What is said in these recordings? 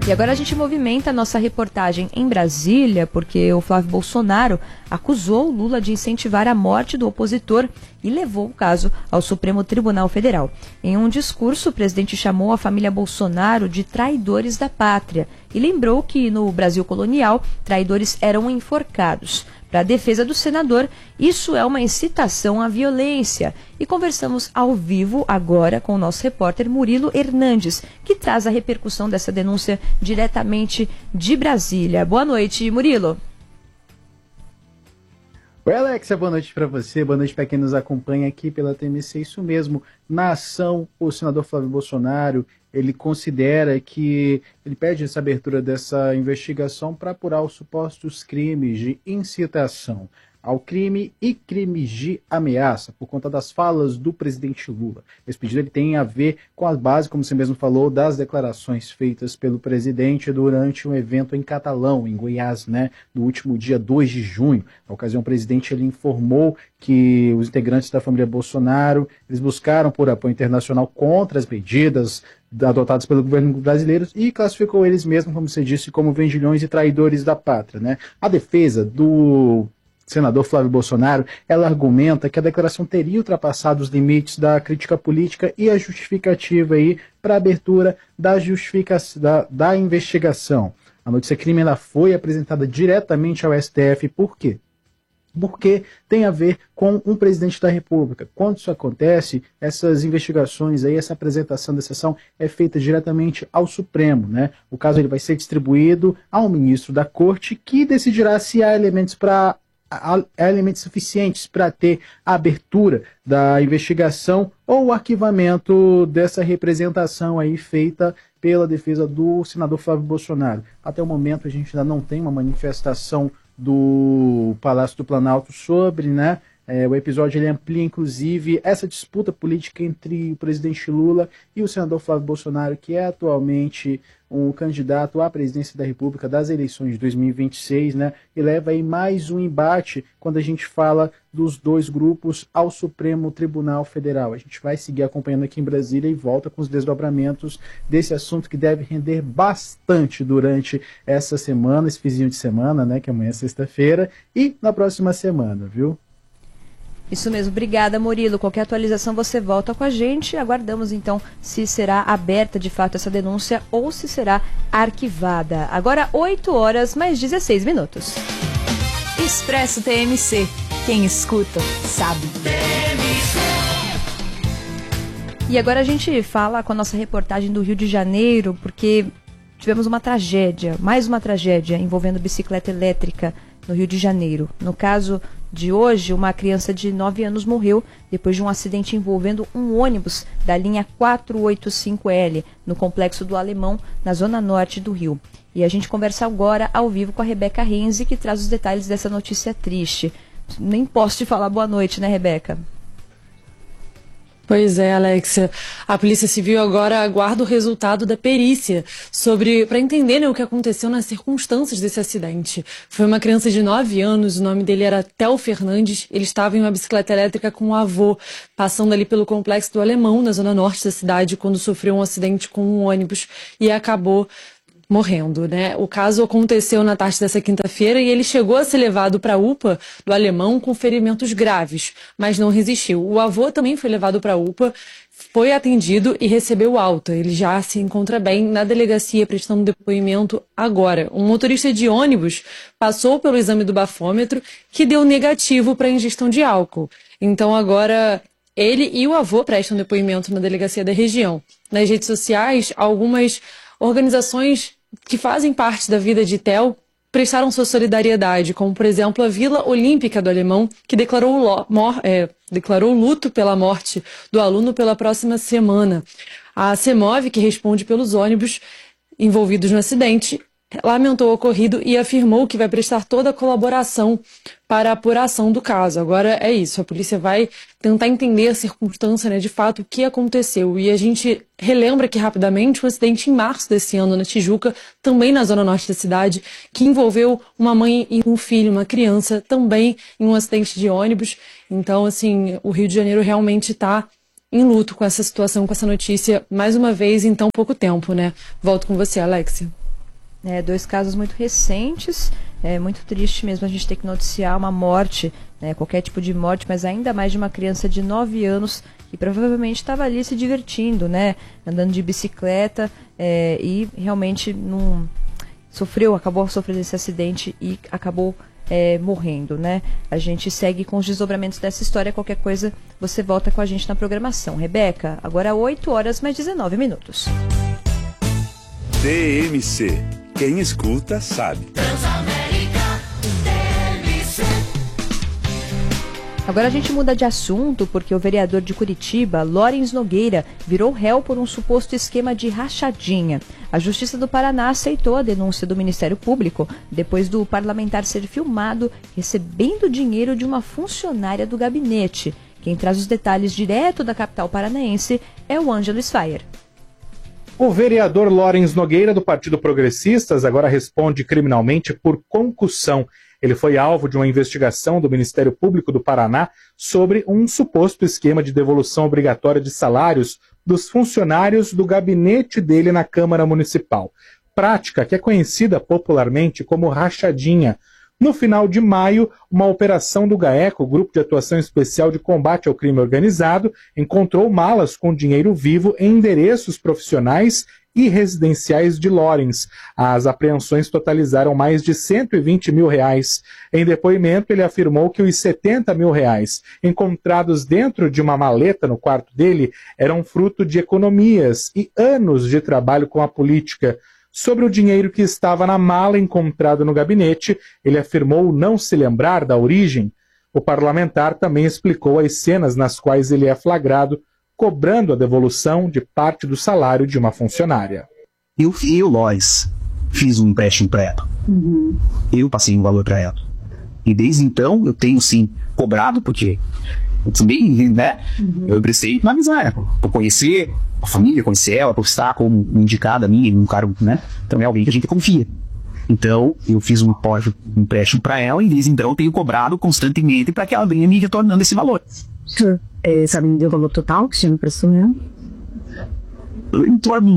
E agora a gente movimenta a nossa reportagem em Brasília, porque o Flávio Bolsonaro acusou o Lula de incentivar a morte do opositor e levou o caso ao Supremo Tribunal Federal. Em um discurso, o presidente chamou a família Bolsonaro de traidores da pátria e lembrou que no Brasil colonial, traidores eram enforcados. Para a defesa do senador, isso é uma incitação à violência. E conversamos ao vivo agora com o nosso repórter Murilo Hernandes, que traz a repercussão dessa denúncia diretamente de Brasília. Boa noite, Murilo. Oi, Alexia, boa noite para você, boa noite para quem nos acompanha aqui pela TMC. Isso mesmo, na ação, o senador Flávio Bolsonaro, ele considera que ele pede essa abertura dessa investigação para apurar os supostos crimes de incitação ao crime e crimes de ameaça, por conta das falas do presidente Lula. Esse pedido ele tem a ver com a base, como você mesmo falou, das declarações feitas pelo presidente durante um evento em Catalão, em Goiás, no último dia 2 de junho. Na ocasião, o presidente ele informou que os integrantes da família Bolsonaro eles buscaram por apoio internacional contra as medidas adotados pelo governo brasileiro e classificou eles mesmos, como você disse, como vendilhões e traidores da pátria. A defesa do senador Flávio Bolsonaro, ela argumenta que a declaração teria ultrapassado os limites da crítica política e a justificativa para a abertura da investigação. A notícia-crime ela foi apresentada diretamente ao STF. Por quê? Porque tem a ver com um presidente da República. Quando isso acontece, essas investigações, essa apresentação dessa ação é feita diretamente ao Supremo. O caso ele vai ser distribuído ao ministro da Corte, que decidirá se há elementos suficientes para ter a abertura da investigação ou o arquivamento dessa representação feita pela defesa do senador Flávio Bolsonaro. Até o momento a gente ainda não tem uma manifestação do Palácio do Planalto sobre, o episódio ele amplia, inclusive, essa disputa política entre o presidente Lula e o senador Flávio Bolsonaro, que é atualmente um candidato à presidência da República das eleições de 2026, e leva aí mais um embate quando a gente fala dos dois grupos ao Supremo Tribunal Federal. A gente vai seguir acompanhando aqui em Brasília e volta com os desdobramentos desse assunto que deve render bastante durante essa semana, esse finzinho de semana, que amanhã é sexta-feira, e na próxima semana, viu? Isso mesmo, obrigada, Murilo. Qualquer atualização você volta com a gente. Aguardamos então se será aberta de fato essa denúncia ou se será arquivada. Agora 8 horas mais 16 minutos. Expresso TMC. Quem escuta, sabe. E agora a gente fala com a nossa reportagem do Rio de Janeiro, porque tivemos uma tragédia, mais uma tragédia envolvendo bicicleta elétrica no Rio de Janeiro. No caso de hoje, uma criança de 9 anos morreu depois de um acidente envolvendo um ônibus da linha 485L, no Complexo do Alemão, na zona norte do Rio. E a gente conversa agora ao vivo com a Rebeca Renzi, que traz os detalhes dessa notícia triste. Nem posso te falar boa noite, né, Rebeca? Pois é, Alexia. A Polícia Civil agora aguarda o resultado da perícia para entender o que aconteceu nas circunstâncias desse acidente. Foi uma criança de 9 anos, o nome dele era Theo Fernandes. Ele estava em uma bicicleta elétrica com o avô, passando ali pelo Complexo do Alemão, na zona norte da cidade, quando sofreu um acidente com um ônibus e acabou morrendo, O caso aconteceu na tarde dessa quinta-feira e ele chegou a ser levado para a UPA do Alemão com ferimentos graves, mas não resistiu. O avô também foi levado para a UPA, foi atendido e recebeu alta. Ele já se encontra bem na delegacia prestando depoimento agora. Um motorista de ônibus passou pelo exame do bafômetro que deu negativo para ingestão de álcool. Então agora ele e o avô prestam depoimento na delegacia da região. Nas redes sociais, algumas organizações que fazem parte da vida de Theo prestaram sua solidariedade, como, por exemplo, a Vila Olímpica do Alemão, que declarou luto pela morte do aluno pela próxima semana. A CEMOV, que responde pelos ônibus envolvidos no acidente, lamentou o ocorrido e afirmou que vai prestar toda a colaboração para a apuração do caso. Agora é isso, a polícia vai tentar entender a circunstância, de fato, o que aconteceu. E a gente relembra aqui rapidamente um acidente em março desse ano na Tijuca, também na zona norte da cidade, que envolveu uma mãe e um filho, uma criança, também em um acidente de ônibus. Então, assim, o Rio de Janeiro realmente está em luto com essa situação, com essa notícia, mais uma vez em tão pouco tempo, Volto com você, Alexia. 2 casos muito recentes. É muito triste mesmo a gente ter que noticiar uma morte, qualquer tipo de morte, mas ainda mais de uma criança de 9 anos que provavelmente estava ali se divertindo, andando de bicicleta e realmente acabou sofrendo esse acidente e acabou morrendo, A gente segue com os desdobramentos dessa história. Qualquer coisa, você volta com a gente na programação. Rebeca, agora 8h mais 19 minutos. TMC. Quem escuta, sabe. Agora a gente muda de assunto porque o vereador de Curitiba, Lawrence Nogueira, virou réu por um suposto esquema de rachadinha. A Justiça do Paraná aceitou a denúncia do Ministério Público depois do parlamentar ser filmado recebendo dinheiro de uma funcionária do gabinete. Quem traz os detalhes direto da capital paranaense é o Ângelo Sfaier. O vereador Lawrence Nogueira, do Partido Progressistas, agora responde criminalmente por concussão. Ele foi alvo de uma investigação do Ministério Público do Paraná sobre um suposto esquema de devolução obrigatória de salários dos funcionários do gabinete dele na Câmara Municipal. Prática que é conhecida popularmente como rachadinha. No final de maio, uma operação do GAECO, Grupo de Atuação Especial de Combate ao Crime Organizado, encontrou malas com dinheiro vivo em endereços profissionais e residenciais de Lawrence. As apreensões totalizaram mais de R$120 mil. Em depoimento, ele afirmou que os R$70 mil encontrados dentro de uma maleta no quarto dele eram fruto de economias e anos de trabalho com a política. Sobre o dinheiro que estava na mala encontrado no gabinete, ele afirmou não se lembrar da origem. O parlamentar também explicou as cenas nas quais ele é flagrado cobrando a devolução de parte do salário de uma funcionária. Eu, Lois, fiz um empréstimo para ela. Eu passei um valor para ela. E desde então eu tenho sim cobrado, porque eu também, eu emprestei na amizade, por conhecer a família, conhecer ela, por estar como indicada a mim, um cargo, Então é alguém que a gente confia. Então eu fiz um empréstimo para ela e desde então eu tenho cobrado constantemente para que ela venha me retornando esse valor. Sabe me deu o valor total que você me emprestou mesmo? Em torno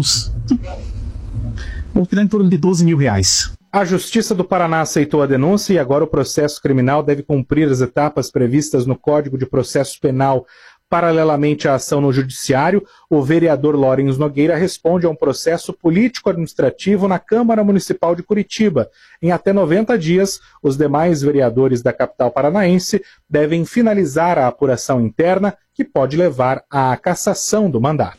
de R$12 mil. A Justiça do Paraná aceitou a denúncia e agora o processo criminal deve cumprir as etapas previstas no Código de Processo Penal. Paralelamente à ação no Judiciário, o vereador Lawrence Nogueira responde a um processo político-administrativo na Câmara Municipal de Curitiba. Em até 90 dias, os demais vereadores da capital paranaense devem finalizar a apuração interna, que pode levar à cassação do mandato.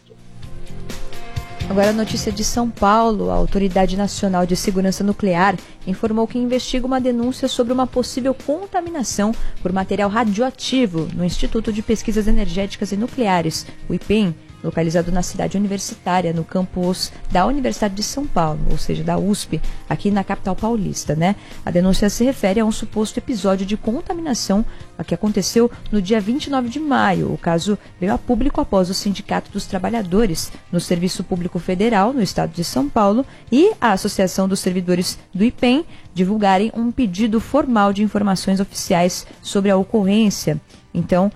Agora a notícia de São Paulo. A Autoridade Nacional de Segurança Nuclear informou que investiga uma denúncia sobre uma possível contaminação por material radioativo no Instituto de Pesquisas Energéticas e Nucleares, o IPEM, localizado na cidade universitária, no campus da Universidade de São Paulo, ou seja, da USP, aqui na capital paulista, A denúncia se refere a um suposto episódio de contaminação que aconteceu no dia 29 de maio. O caso veio a público após o Sindicato dos Trabalhadores no Serviço Público Federal, no estado de São Paulo, e a Associação dos Servidores do IPEM divulgarem um pedido formal de informações oficiais sobre a ocorrência. Então,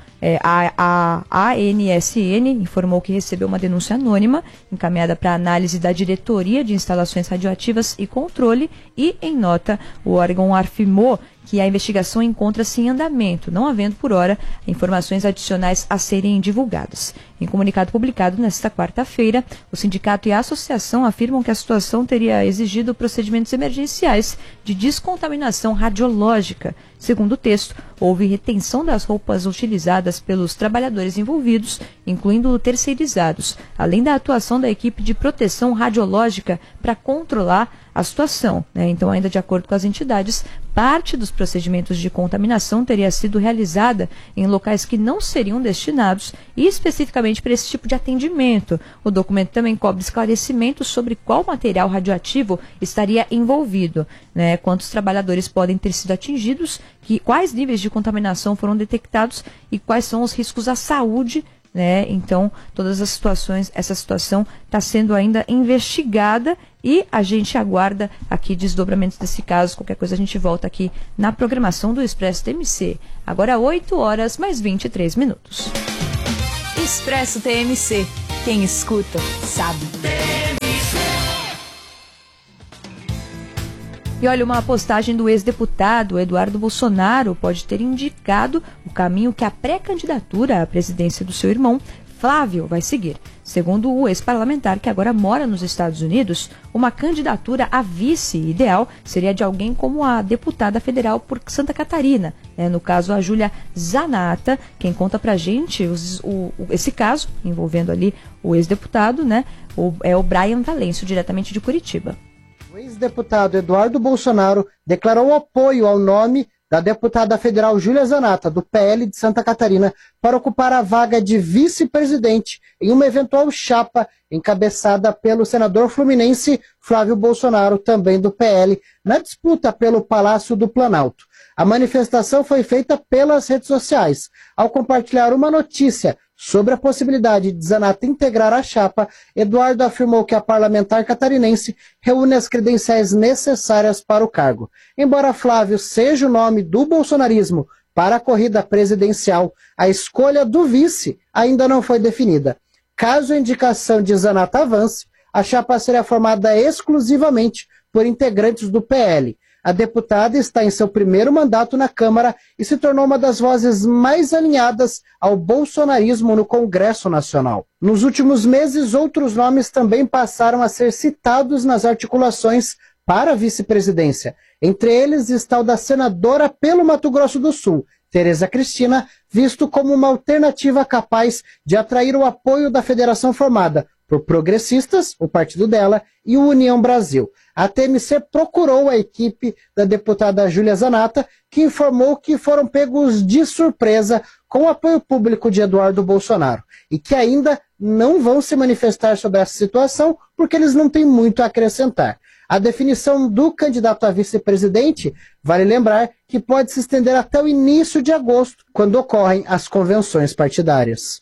a ANSN informou que recebeu uma denúncia anônima encaminhada para análise da Diretoria de Instalações Radioativas e Controle e, em nota, o órgão afirmou que a investigação encontra-se em andamento, não havendo, por hora, informações adicionais a serem divulgadas. Em comunicado publicado nesta quarta-feira, o sindicato e a associação afirmam que a situação teria exigido procedimentos emergenciais de descontaminação radiológica. Segundo o texto, houve retenção das roupas utilizadas pelos trabalhadores envolvidos, incluindo terceirizados, além da atuação da equipe de proteção radiológica para controlar a situação. Então, ainda de acordo com as entidades, parte dos procedimentos de contaminação teria sido realizada em locais que não seriam destinados e especificamente para esse tipo de atendimento. O documento também cobre esclarecimentos sobre qual material radioativo estaria envolvido, quantos trabalhadores podem ter sido atingidos, quais níveis de contaminação foram detectados e quais são os riscos à saúde. Então, todas as situações, essa situação está sendo ainda investigada e a gente aguarda aqui desdobramentos desse caso. Qualquer coisa a gente volta aqui na programação do Expresso TMC. Agora 8h mais 23 minutos. Expresso TMC. Quem escuta, sabe. E olha, uma postagem do ex-deputado Eduardo Bolsonaro pode ter indicado o caminho que a pré-candidatura à presidência do seu irmão, Flávio, vai seguir. Segundo o ex-parlamentar, que agora mora nos Estados Unidos, uma candidatura a vice ideal seria de alguém como a deputada federal por Santa Catarina. No caso, a Júlia Zanata. Quem conta pra gente esse caso, envolvendo ali o ex-deputado, é o Brian Valêncio, diretamente de Curitiba. O ex-deputado Eduardo Bolsonaro declarou apoio ao nome da deputada federal Júlia Zanata, do PL de Santa Catarina, para ocupar a vaga de vice-presidente em uma eventual chapa encabeçada pelo senador fluminense Flávio Bolsonaro, também do PL, na disputa pelo Palácio do Planalto. A manifestação foi feita pelas redes sociais. Ao compartilhar uma notícia sobre a possibilidade de Zanata integrar a chapa, Eduardo afirmou que a parlamentar catarinense reúne as credenciais necessárias para o cargo. Embora Flávio seja o nome do bolsonarismo para a corrida presidencial, a escolha do vice ainda não foi definida. Caso a indicação de Zanata avance, a chapa será formada exclusivamente por integrantes do PL. A deputada está em seu primeiro mandato na Câmara e se tornou uma das vozes mais alinhadas ao bolsonarismo no Congresso Nacional. Nos últimos meses, outros nomes também passaram a ser citados nas articulações para a vice-presidência. Entre eles está o da senadora pelo Mato Grosso do Sul, Tereza Cristina, visto como uma alternativa capaz de atrair o apoio da federação formada por Progressistas, o partido dela, e o União Brasil. A TMC procurou a equipe da deputada Júlia Zanata, que informou que foram pegos de surpresa com o apoio público de Eduardo Bolsonaro e que ainda não vão se manifestar sobre essa situação porque eles não têm muito a acrescentar. A definição do candidato a vice-presidente, vale lembrar que pode se estender até o início de agosto, quando ocorrem as convenções partidárias.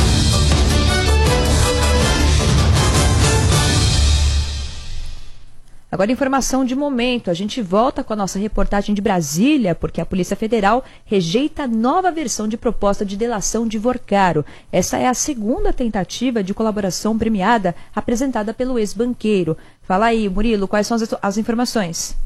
Agora, informação de momento. A gente volta com a nossa reportagem de Brasília, porque a Polícia Federal rejeita a nova versão de proposta de delação de Vorcaro. Essa é a segunda tentativa de colaboração premiada apresentada pelo ex-banqueiro. Fala aí, Murilo, quais são as informações?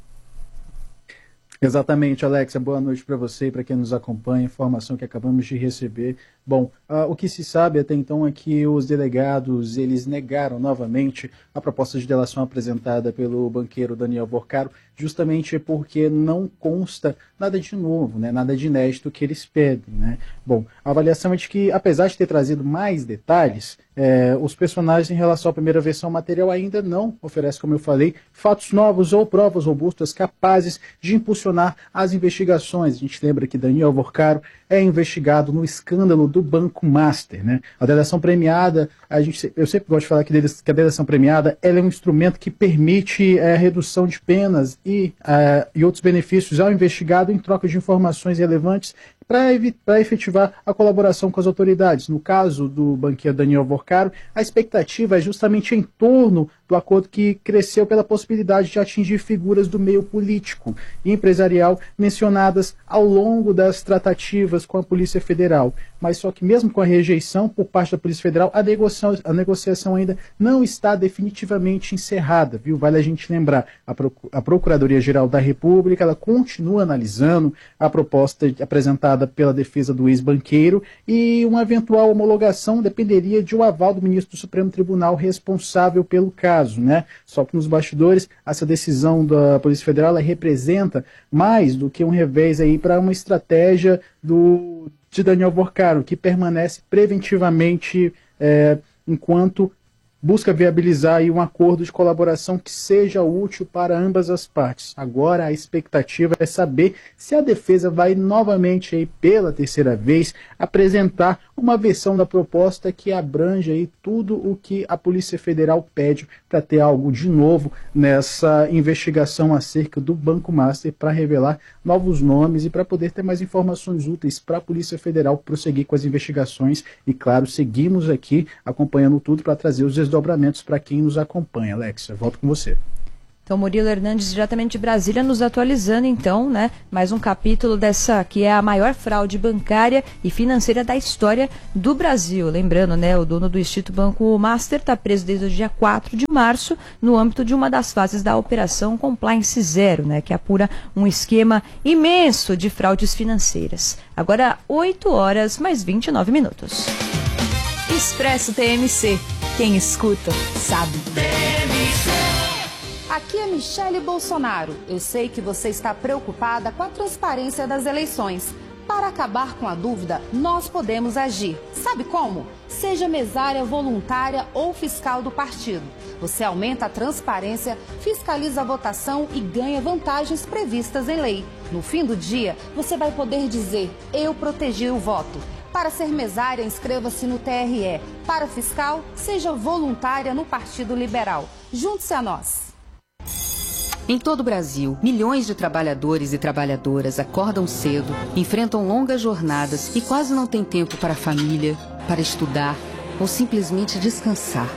Exatamente, Alexia. Boa noite para você e para quem nos acompanha. Informação que acabamos de receber. Bom, o que se sabe até então é que os delegados eles negaram novamente a proposta de delação apresentada pelo banqueiro Daniel Vorcaro, justamente porque não consta nada de novo, nada de inédito que eles pedem. Bom, a avaliação é de que, apesar de ter trazido mais detalhes, os personagens em relação à primeira versão material ainda não oferecem, como eu falei, fatos novos ou provas robustas capazes de impulsionar as investigações. A gente lembra que Daniel Vorcaro é investigado no escândalo do Banco Master. A delação premiada, eu sempre gosto de falar que a delação premiada ela é um instrumento que permite a redução de penas e outros benefícios ao investigado em troca de informações relevantes para efetivar a colaboração com as autoridades. No caso do banqueiro Daniel Vorcaro, a expectativa é justamente em torno do acordo que cresceu pela possibilidade de atingir figuras do meio político e empresarial mencionadas ao longo das tratativas com a Polícia Federal. Mas só que mesmo com a rejeição por parte da Polícia Federal, a negociação ainda não está definitivamente encerrada, viu? Vale a gente lembrar, a Procuradoria-Geral da República ela continua analisando a proposta apresentada pela defesa do ex-banqueiro e uma eventual homologação dependeria de um aval do ministro do Supremo Tribunal responsável pelo caso. Só que nos bastidores, essa decisão da Polícia Federal ela representa mais do que um revés aí para uma estratégia de Daniel Vorcaro, que permanece preventivamente enquanto busca viabilizar aí um acordo de colaboração que seja útil para ambas as partes. Agora a expectativa é saber se a defesa vai novamente aí pela terceira vez apresentar uma versão da proposta que abrange aí tudo o que a Polícia Federal pede para ter algo de novo nessa investigação acerca do Banco Master, para revelar novos nomes e para poder ter mais informações úteis para a Polícia Federal prosseguir com as investigações. E claro, seguimos aqui acompanhando tudo para trazer os desdobramentos para quem nos acompanha. Alexia, volto com você. Então, Murilo Hernandes, diretamente de Brasília, nos atualizando, então, né, mais um capítulo dessa, que é a maior fraude bancária e financeira da história do Brasil. Lembrando, né, o dono do extinto Banco Master está preso desde o dia 4 de março, no âmbito de uma das fases da Operação Compliance Zero, né, que apura um esquema imenso de fraudes financeiras. Agora, 8 horas mais 29 minutos. Expresso TMC. Quem escuta, sabe. Aqui é Michele Bolsonaro. Eu sei que você está preocupada com a transparência das eleições. Para acabar com a dúvida, nós podemos agir. Sabe como? Seja mesária voluntária ou fiscal do partido. Você aumenta a transparência, fiscaliza a votação e ganha vantagens previstas em lei. No fim do dia, você vai poder dizer: eu protegi o voto. Para ser mesária, inscreva-se no TRE. Para fiscal, seja voluntária no Partido Liberal. Junte-se a nós. Em todo o Brasil, milhões de trabalhadores e trabalhadoras acordam cedo, enfrentam longas jornadas e quase não têm tempo para a família, para estudar ou simplesmente descansar.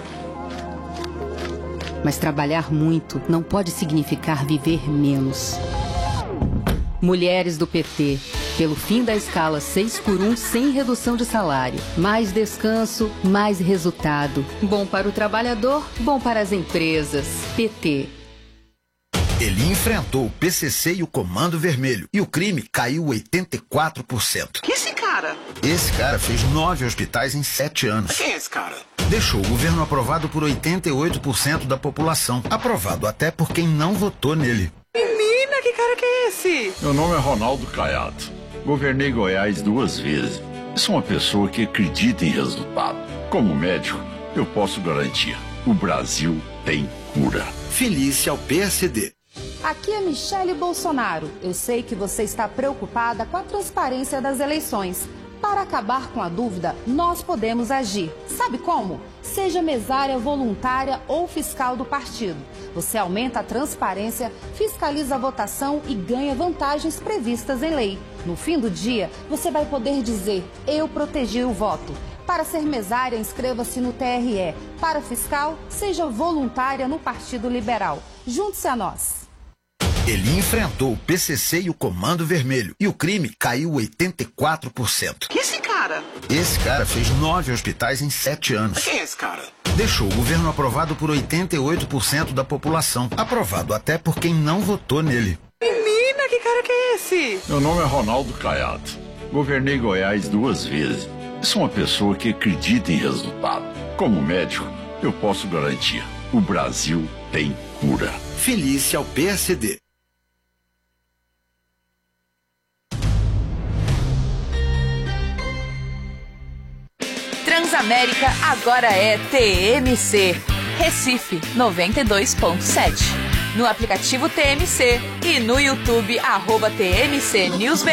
Mas trabalhar muito não pode significar viver menos. Mulheres do PT, pelo fim da escala 6x1 sem redução de salário. Mais descanso, mais resultado. Bom para o trabalhador, bom para as empresas. PT. Ele enfrentou o PCC e o Comando Vermelho. E o crime caiu 84%. Que esse cara? Esse cara fez 9 hospitais em 7 anos. Quem é esse cara? Deixou o governo aprovado por 88% da população. Aprovado até por quem não votou nele. Menina, que cara que é esse? Meu nome é Ronaldo Caiado. Governei Goiás 2 vezes. Sou uma pessoa que acredita em resultado. Como médico, eu posso garantir: o Brasil tem cura. Felícia ao PSD. Aqui é Michele Bolsonaro. Eu sei que você está preocupada com a transparência das eleições. Para acabar com a dúvida, nós podemos agir. Sabe como? Seja mesária voluntária ou fiscal do partido. Você aumenta a transparência, fiscaliza a votação e ganha vantagens previstas em lei. No fim do dia, você vai poder dizer: eu protegi o voto. Para ser mesária, inscreva-se no TRE. Para fiscal, seja voluntária no Partido Liberal. Junte-se a nós. Ele enfrentou o PCC e o Comando Vermelho. E o crime caiu 84%. Que esse cara? Esse cara fez 9 hospitais em 7 anos. Quem é esse cara? Deixou o governo aprovado por 88% da população. Aprovado até por quem não votou nele. Menina, que cara que é esse? Meu nome é Ronaldo Caiado. Governei Goiás 2 vezes. Sou uma pessoa que acredita em resultado. Como médico, eu posso garantir: o Brasil tem cura. Felícia ao PSD. Transamérica agora é TMC. Recife 92.7. No aplicativo TMC e no YouTube @TMC NewsBR.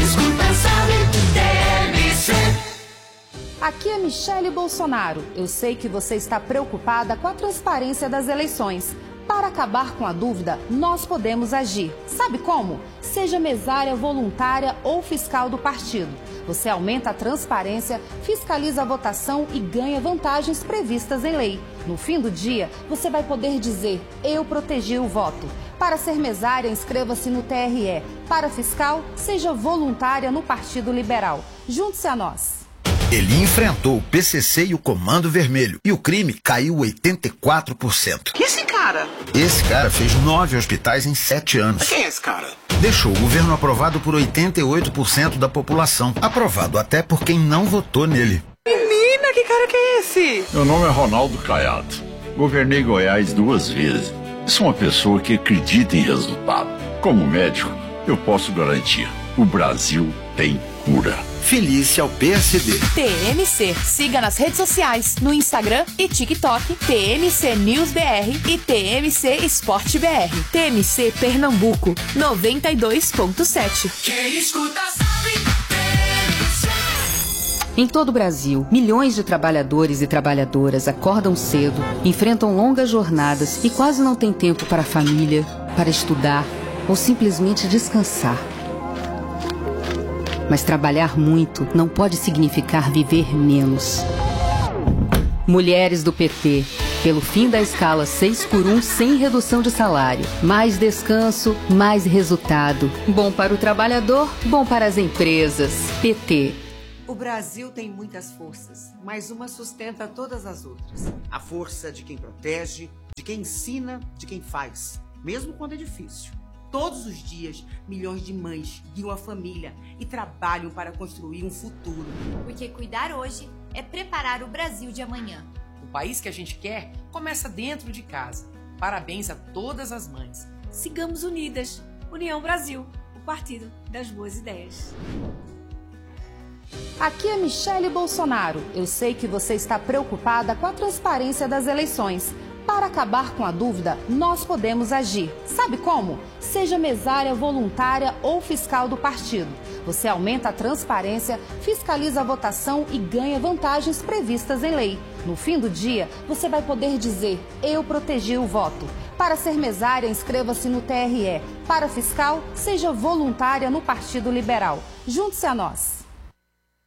Aqui é Michele Bolsonaro. Eu sei que você está preocupada com a transparência das eleições. Para acabar com a dúvida, nós podemos agir. Sabe como? Seja mesária voluntária ou fiscal do partido. Você aumenta a transparência, fiscaliza a votação e ganha vantagens previstas em lei. No fim do dia, você vai poder dizer: eu protegi o voto. Para ser mesária, inscreva-se no TRE. Para fiscal, seja voluntária no Partido Liberal. Junte-se a nós. Ele enfrentou o PCC e o Comando Vermelho. E o crime caiu 84%. Que esse cara? Esse cara fez 9 hospitais em 7 anos. Quem é esse cara? Deixou o governo aprovado por 88% da população. Aprovado até por quem não votou nele. Menina, que cara que é esse? Meu nome é Ronaldo Caiado. Governei Goiás 2 vezes. Sou uma pessoa que acredita em resultado. Como médico, eu posso garantir: o Brasil tem cura. Felícia ao PSD. TMC. Siga nas redes sociais, no Instagram e TikTok, TMC News BR e TMC Esporte BR. TMC Pernambuco, 92.7. Quem escuta sabe. Em todo o Brasil, milhões de trabalhadores e trabalhadoras acordam cedo, enfrentam longas jornadas e quase não têm tempo para a família, para estudar ou simplesmente descansar. Mas trabalhar muito não pode significar viver menos. Mulheres do PT, pelo fim da escala 6x1 sem redução de salário. Mais descanso, mais resultado. Bom para o trabalhador, bom para as empresas. PT. O Brasil tem muitas forças, mas uma sustenta todas as outras. A força de quem protege, de quem ensina, de quem faz, mesmo quando é difícil. Todos os dias, milhões de mães guiam a família e trabalham para construir um futuro. Porque cuidar hoje é preparar o Brasil de amanhã. O país que a gente quer começa dentro de casa. Parabéns a todas as mães. Sigamos unidas. União Brasil, o partido das boas ideias. Aqui é Michele Bolsonaro. Eu sei que você está preocupada com a transparência das eleições. Para acabar com a dúvida, nós podemos agir. Sabe como? Seja mesária, voluntária ou fiscal do partido. Você aumenta a transparência, fiscaliza a votação e ganha vantagens previstas em lei. No fim do dia, você vai poder dizer: eu protegi o voto. Para ser mesária, inscreva-se no TRE. Para fiscal, seja voluntária no Partido Liberal. Junte-se a nós.